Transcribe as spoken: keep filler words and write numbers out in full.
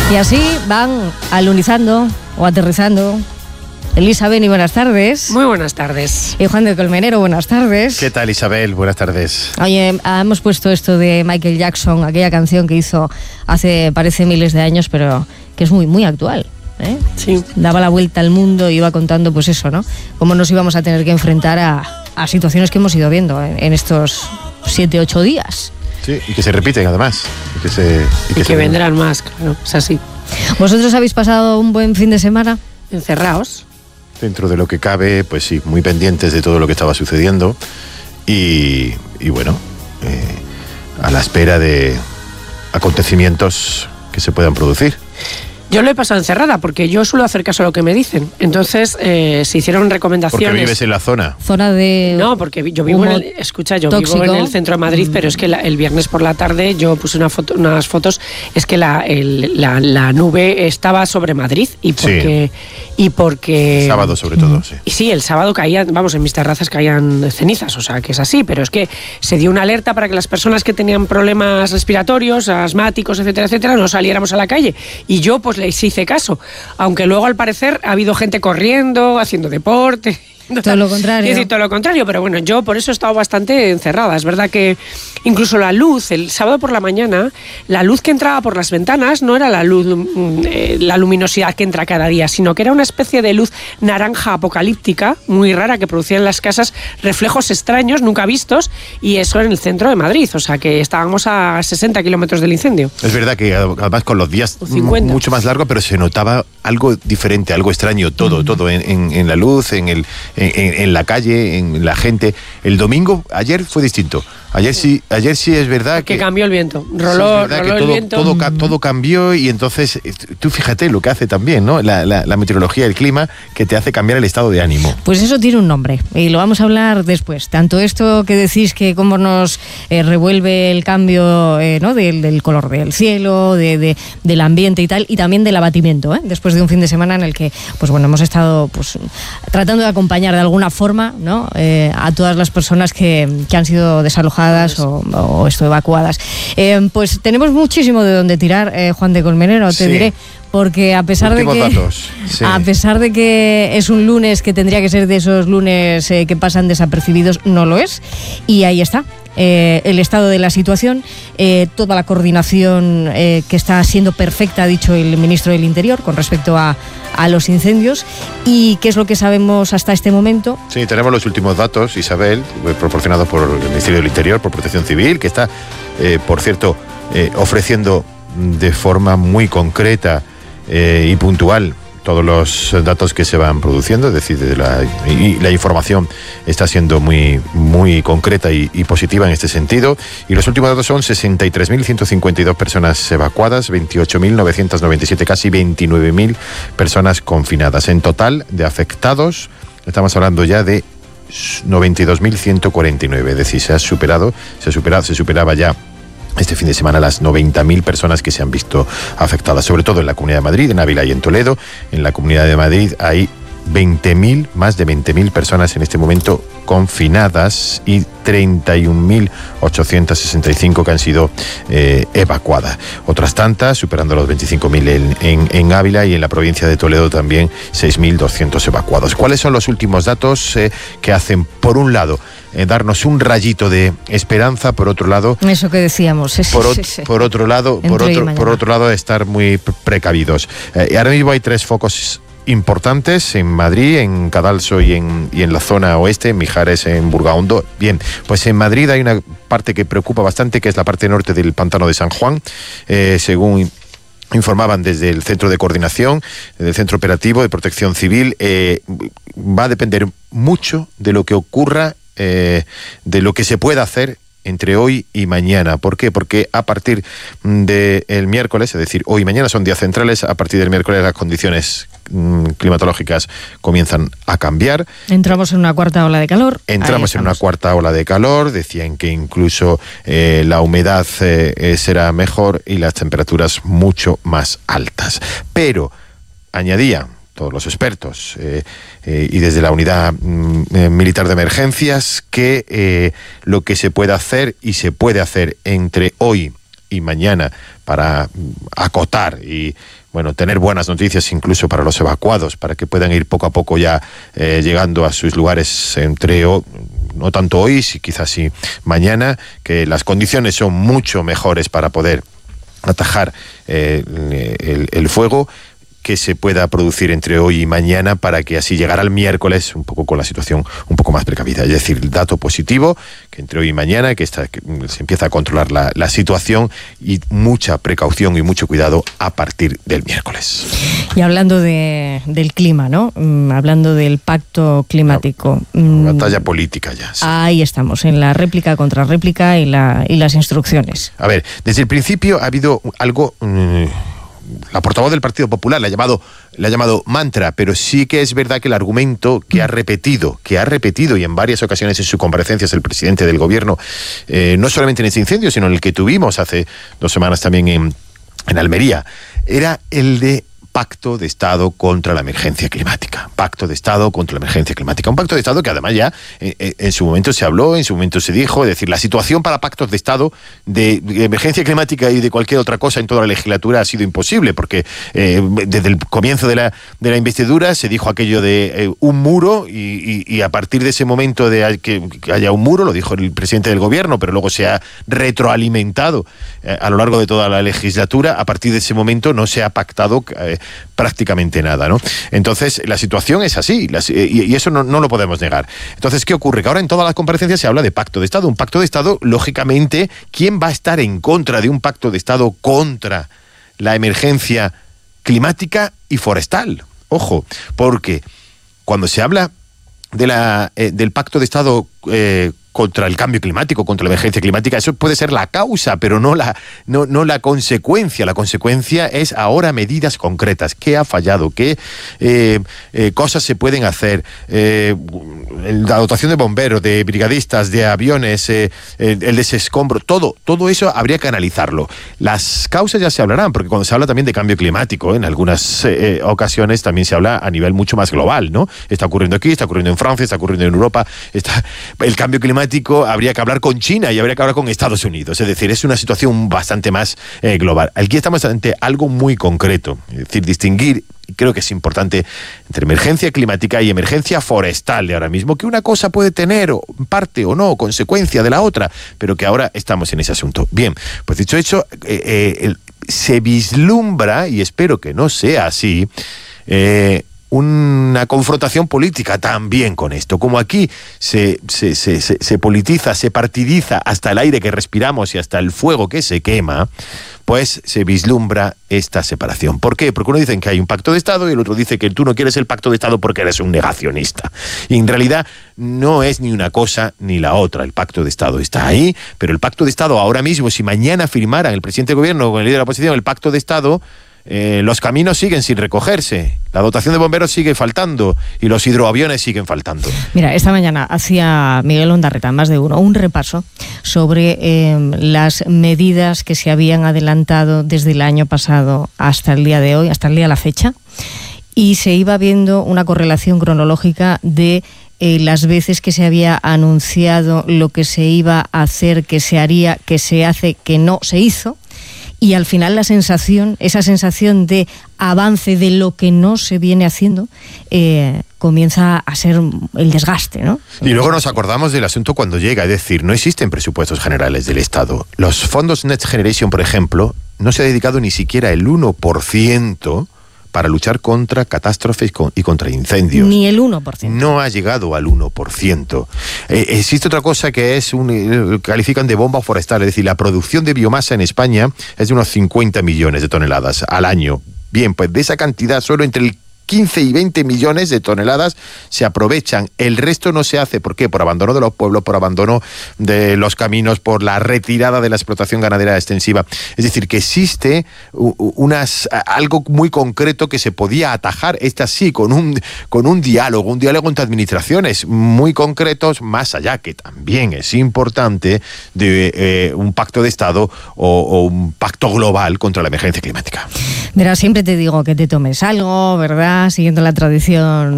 Y así van alunizando o aterrizando. Elisa Beni, buenas tardes. Muy buenas tardes. Y Juan de Colmenero, buenas tardes. ¿Qué tal, Isabel? Buenas tardes. Oye, hemos puesto esto de Michael Jackson, aquella canción que hizo hace, parece, miles de años, pero que es muy, muy actual, ¿eh? Sí. Daba la vuelta al mundo y iba contando, pues eso, ¿no? Cómo nos íbamos a tener que enfrentar a, a situaciones que hemos ido viendo en, en estos siete, ocho días. Sí, y que se repiten además. Y que, se, y que, Y que se vendrán más, claro, es así. ¿Vosotros habéis pasado un buen fin de semana? Encerrados. Dentro de lo que cabe, pues sí, muy pendientes de todo lo que estaba sucediendo. Y, y bueno, eh, a la espera de acontecimientos que se puedan producir. Yo lo he pasado encerrada porque yo suelo hacer caso a lo que me dicen. Entonces eh, se hicieron recomendaciones. Porque vives en la zona. Zona de... No, porque yo vivo en el, escucha, yo tóxico. vivo en el centro de Madrid, mm. pero es que la, el viernes por la tarde yo puse una foto, unas fotos, es que la, el, la, la nube estaba sobre Madrid y porque... Sí. Y porque sábado sobre todo, sí. Y sí, el sábado caían, vamos, en mis terrazas caían cenizas, o sea, que es así, pero es que se dio una alerta para que las personas que tenían problemas respiratorios, asmáticos, etcétera, etcétera, no saliéramos a la calle. Y yo, pues, les hice caso, aunque luego, al parecer, ha habido gente corriendo, haciendo deporte... Todo lo contrario. Es decir, todo lo contrario, pero bueno, yo por eso he estado bastante encerrada. Es verdad que incluso la luz, el sábado por la mañana, la luz que entraba por las ventanas no era la luz, eh, la luminosidad que entra cada día, sino que era una especie de luz naranja apocalíptica, muy rara, que producía en las casas reflejos extraños, nunca vistos, y eso en el centro de Madrid, o sea que estábamos a sesenta kilómetros del incendio. Es verdad que además con los días mucho más largos, pero se notaba algo diferente, algo extraño, todo, mm. todo, en, en, en la luz, en el... En, en la calle, en la gente. El domingo, ayer fue distinto. Ayer sí, ayer sí es verdad que... Que cambió el viento. Roló, sí, es roló que el todo, viento. Todo, todo cambió y entonces, tú fíjate lo que hace también, ¿no? La, la, la meteorología, el clima, que te hace cambiar el estado de ánimo. Pues eso tiene un nombre y lo vamos a hablar después. Tanto esto que decís que cómo nos eh, revuelve el cambio eh, ¿no? del, del color del cielo, de, de, del ambiente y tal, y también del abatimiento, ¿eh? Después de un fin de semana en el que, pues bueno, hemos estado pues tratando de acompañar de alguna forma, ¿no? eh, a todas las personas que, que han sido desalojadas o, o esto, evacuadas. Eh, pues tenemos muchísimo de dónde tirar, eh, Juan de Colmenero, te sí. diré. Porque a pesar Últimos de que datos, sí. a pesar de que es un lunes que tendría que ser de esos lunes eh, que pasan desapercibidos, no lo es. Y ahí está. Eh, el estado de la situación, eh, toda la coordinación eh, que está siendo perfecta, ha dicho el ministro del Interior, con respecto a, a los incendios. ¿Y qué es lo que sabemos hasta este momento? Sí, tenemos los últimos datos, Isabel, proporcionados por el Ministerio del Interior, por Protección Civil, que está, eh, por cierto, eh, ofreciendo de forma muy concreta eh, y puntual todos los datos que se van produciendo, es decir, de la, y la información está siendo muy, muy concreta y, y positiva en este sentido. Y los últimos datos son sesenta y tres mil ciento cincuenta y dos personas evacuadas, veintiocho mil novecientos noventa y siete, casi veintinueve mil personas confinadas. En total de afectados, estamos hablando ya de noventa y dos mil ciento cuarenta y nueve, es decir, se ha superado, se ha superado, se superaba ya este fin de semana las noventa mil personas que se han visto afectadas, sobre todo en la Comunidad de Madrid, en Ávila y en Toledo. En la Comunidad de Madrid hay veinte mil, más de veinte mil personas en este momento confinadas y treinta y un mil ochocientos sesenta y cinco que han sido eh, evacuadas. Otras tantas, superando los veinticinco mil en, en, en Ávila, y en la provincia de Toledo también seis mil doscientos evacuados. ¿Cuáles son los últimos datos eh, que hacen, por un lado, eh, darnos un rayito de esperanza, por otro lado... Eso que decíamos. Sí, por, sí, sí. por otro lado, por otro, por otro lado, estar muy precavidos. Eh, ahora mismo hay tres focos importantes en Madrid, en Cadalso y en, y en la zona oeste, en Mijares, en Burgaondo. Bien, pues en Madrid hay una parte que preocupa bastante, que es la parte norte del Pantano de San Juan, eh, según informaban desde el Centro de Coordinación, del Centro Operativo de Protección Civil. Eh, va a depender mucho de lo que ocurra, eh, de lo que se pueda hacer entre hoy y mañana. ¿Por qué? Porque a partir del miércoles, es decir, hoy y mañana son días centrales, a partir del miércoles las condiciones mmm, climatológicas comienzan a cambiar. Entramos en una cuarta ola de calor. Entramos en una cuarta ola de calor, decían que incluso eh, la humedad eh, será mejor y las temperaturas mucho más altas. Pero, añadía todos los expertos eh, eh, y desde la unidad mm, militar de emergencias, que eh, lo que se puede hacer y se puede hacer entre hoy y mañana para acotar y bueno, tener buenas noticias incluso para los evacuados, para que puedan ir poco a poco ya eh, llegando a sus lugares entre, o, no tanto hoy, si quizás sí mañana, que las condiciones son mucho mejores para poder atajar eh, el, el fuego, que se pueda producir entre hoy y mañana para que así llegar al miércoles un poco con la situación un poco más precavida. Es decir, el dato positivo, que entre hoy y mañana que, está, que se empieza a controlar la, la situación y mucha precaución y mucho cuidado a partir del miércoles. Y hablando de, del clima, ¿no? Mm, hablando del pacto climático. Una batalla política ya. Sí. Ahí estamos, en la réplica contra réplica y, la, y las instrucciones. A ver, desde el principio ha habido algo... Mmm, la portavoz del Partido Popular le ha llamado, le ha llamado mantra, pero sí que es verdad que el argumento que ha repetido, que ha repetido y en varias ocasiones en sus comparecencias el presidente del gobierno, eh, no solamente en ese incendio, sino en el que tuvimos hace dos semanas también en, en Almería, era el de pacto de Estado contra la emergencia climática. Pacto de Estado contra la emergencia climática. Un pacto de Estado que además ya en, en su momento se habló, en su momento se dijo, es decir, la situación para pactos de Estado de, de emergencia climática y de cualquier otra cosa en toda la legislatura ha sido imposible, porque eh, desde el comienzo de la, de la investidura se dijo aquello de eh, un muro y, y, y a partir de ese momento de que, que haya un muro, lo dijo el presidente del gobierno, pero luego se ha retroalimentado eh, a lo largo de toda la legislatura. A partir de ese momento no se ha pactado eh, prácticamente nada, ¿no? Entonces, la situación es así, las, y, y eso no, no lo podemos negar. Entonces, ¿qué ocurre? Que ahora en todas las comparecencias se habla de pacto de Estado. Un pacto de Estado, lógicamente, ¿quién va a estar en contra de un pacto de Estado contra la emergencia climática y forestal? Ojo, porque cuando se habla de la, eh, del pacto de Estado eh, contra el cambio climático, contra la emergencia climática, eso puede ser la causa, pero no la, no, no la consecuencia. La consecuencia es ahora medidas concretas. ¿Qué ha fallado? ¿Qué eh, eh, cosas se pueden hacer? Eh, la dotación de bomberos, de brigadistas, de aviones, eh, el, el desescombro, todo, todo eso habría que analizarlo. Las causas ya se hablarán, porque cuando se habla también de cambio climático, en algunas eh, ocasiones también se habla a nivel mucho más global, ¿no? Está ocurriendo aquí, está ocurriendo en Francia, está ocurriendo en Europa. Está, el cambio climático habría que hablar con China y habría que hablar con Estados Unidos. Es decir, es una situación bastante más eh, global. Aquí estamos ante algo muy concreto. Es decir, distinguir, y creo que es importante, entre emergencia climática y emergencia forestal de ahora mismo, que una cosa puede tener parte o no consecuencia de la otra, pero que ahora estamos en ese asunto. Bien, pues dicho eso, eh, eh, el, se vislumbra, y espero que no sea así, eh, una confrontación política también con esto. Como aquí se, se, se, se, se politiza, se partidiza hasta el aire que respiramos y hasta el fuego que se quema, pues se vislumbra esta separación. ¿Por qué? Porque uno dice que hay un pacto de Estado y el otro dice que tú no quieres el pacto de Estado porque eres un negacionista. Y en realidad no es ni una cosa ni la otra. El pacto de Estado está ahí, pero el pacto de Estado ahora mismo, si mañana firmaran el presidente del gobierno con el líder de la oposición el pacto de Estado, Eh, los caminos siguen sin recogerse, la dotación de bomberos sigue faltando y los hidroaviones siguen faltando. Mira, esta mañana hacía Miguel Ondarreta, más de uno, un repaso sobre eh, las medidas que se habían adelantado desde el año pasado hasta el día de hoy, hasta el día de la fecha, y se iba viendo una correlación cronológica de eh, las veces que se había anunciado lo que se iba a hacer, que se haría, que se hace, que no se hizo. Y al final la sensación, esa sensación de avance de lo que no se viene haciendo, eh, comienza a ser el desgaste, ¿no? Y luego nos acordamos del asunto cuando llega, es decir, no existen presupuestos generales del Estado. Los fondos Next Generation, por ejemplo, no se ha dedicado ni siquiera el uno por ciento para luchar contra catástrofes y contra incendios. Ni el uno por ciento. No ha llegado al uno por ciento. Eh, existe otra cosa que es un, eh, califican de bomba forestal, es decir, la producción de biomasa en España es de unos cincuenta millones de toneladas al año. Bien, pues de esa cantidad solo entre el quince y veinte millones de toneladas se aprovechan. El resto no se hace. ¿Por qué? Por abandono de los pueblos, por abandono de los caminos, por la retirada de la explotación ganadera extensiva. Es decir, que existe unas, algo muy concreto que se podía atajar, esta sí, con un, con un diálogo, un diálogo entre administraciones muy concretos, más allá, que también es importante, de eh, un pacto de Estado o, o un pacto global contra la emergencia climática. Verás, siempre te digo que te tomes algo, ¿verdad? Siguiendo la tradición